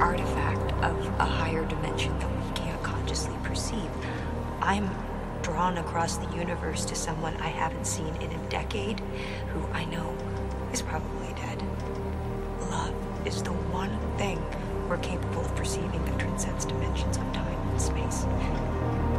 artifact of a higher dimension that we can't consciously perceive. I'm drawn across the universe to someone I haven't seen in a decade, who I know is probably dead. Love is the one thing we're capable of perceiving that transcends dimensions of time and space.